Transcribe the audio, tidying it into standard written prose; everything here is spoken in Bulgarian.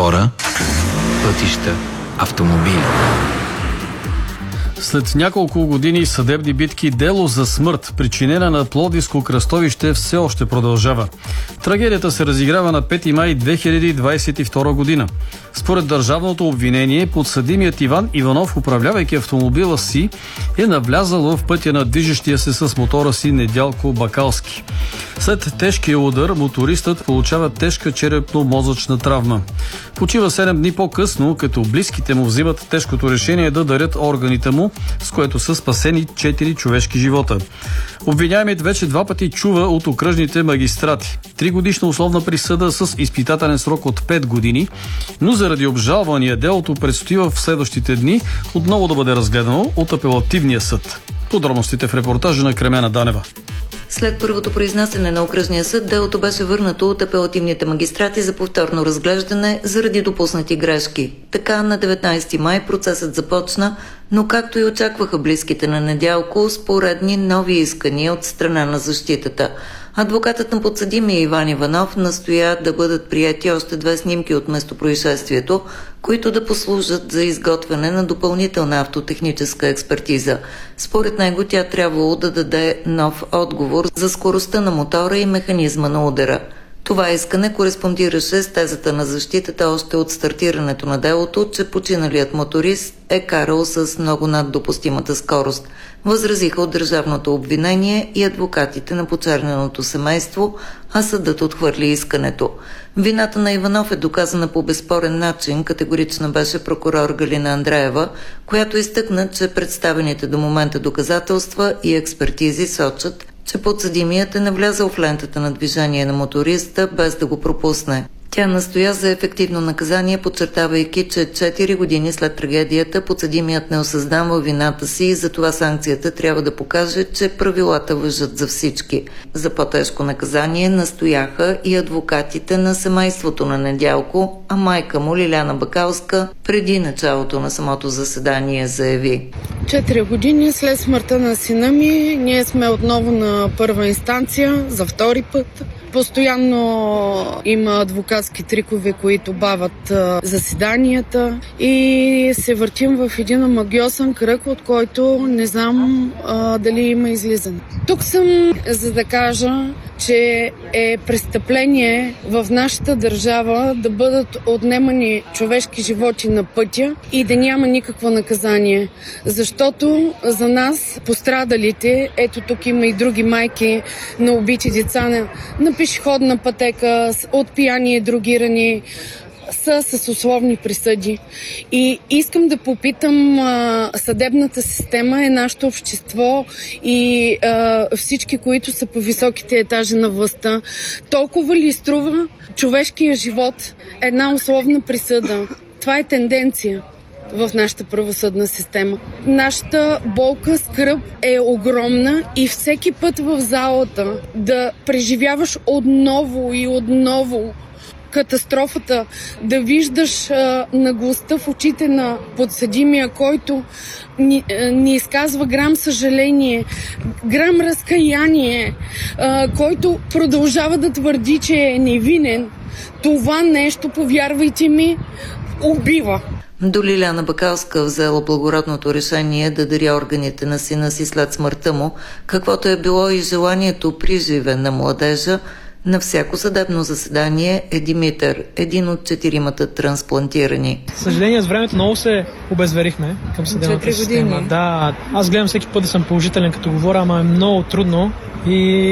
хора, пътища, автомобили. След няколко години съдебни битки, дело за смърт, причинена на Пловдивско кръстовище, все още продължава. Трагедията се разиграва на 5 май 2022 година. Според държавното обвинение, подсъдимият Иван Иванов, управлявайки автомобила си, е навлязал в пътя на движещия се с мотора си Недялко Бакалски. След тежкия удар, мотористът получава тежка черепно-мозъчна травма. Почива 7 дни по-късно, като близките му взимат тежкото решение да дарят органите му, с което са спасени 4 човешки живота. Обвиняемият вече 2 пъти чува от окръжните магистрати. 3-годишна условна присъда с изпитателен срок от 5 години, но заради обжалвания делото предстои в следващите дни отново да бъде разгледано от апелативния съд. Подробностите в репортажа на Кремена Данева. След първото произнасяне на окръжния съд, делото беше върнато от апелативните магистрати за повторно разглеждане заради допуснати грешки. Така на 19 май процесът започна, но както и очакваха близките на Недялко, с поредни нови искания от страна на защитата. Адвокатът на подсъдимия Иван Иванов настоя да бъдат приети още 2 снимки от местопроизшествието, които да послужат за изготвяне на допълнителна автотехническа експертиза. Според него тя трябвало да даде нов отговор за скоростта на мотора и механизма на удара. Това искане кореспондираше с тезата на защитата още от стартирането на делото, че починалият моторист е карал с много над допустимата скорост. Възразиха от държавното обвинение и адвокатите на почерненото семейство, а съдът отхвърли искането. Вината на Иванов е доказана по безспорен начин, категорична беше прокурор Галина Андреева, която изтъкна, че представените до момента доказателства и експертизи сочат, че подсъдимият е навлязъл в лентата на движение на моториста без да го пропусне. Тя настоя за ефективно наказание, подчертавайки, че 4 години след трагедията подсъдимият не осъзнава вината си и затова санкцията трябва да покаже, че правилата важат за всички. За по-тежко наказание настояха и адвокатите на семейството на Недялко, а майка му Лиляна Бакалска преди началото на самото заседание заяви: 4 години след смъртта на сина ми, ние сме отново на първа инстанция за втори път. Постоянно има адвокатски трикове, които бават заседанията и се въртим в един омагьосан кръг, от който не знам дали има излизане. Тук съм, за да кажа, че е престъпление в нашата държава да бъдат отнемани човешки животи на пътя и да няма никакво наказание. Защото за нас, пострадалите, ето тук има и други майки на убити деца на пешеходна пътека, от пияни и другирани, са с условни присъди. И искам да попитам, съдебната система е нашето общество и всички, които са по високите етажи на властта. Толкова ли струва човешкия живот една условна присъда? Това е тенденция в нашата правосъдна система. Нашата болка, скръб е огромна и всеки път в залата да преживяваш отново и отново катастрофата, да виждаш наглостта в очите на подсъдимия, който ни изказва грам съжаление, грам разкаяние, който продължава да твърди, че е невинен. Това нещо, повярвайте ми, убива. До Лиляна Бакалска взела благородното решение да дари органите на сина си след смъртта му, каквото е било и желанието при живе на младежа. На всяко съдебно заседание е Димитър, един от 4-мата трансплантирани. Съжаление, с времето много се обезверихме към съдебната система. Да, аз гледам всеки път да съм положителен като говоря, ама е много трудно и